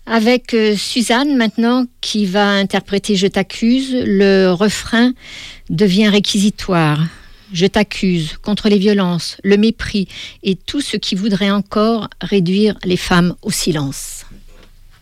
Avec Suzanne maintenant qui va interpréter Je t'accuse, le refrain devient réquisitoire. Je t'accuse contre les violences, le mépris et tout ce qui voudrait encore réduire les femmes au silence.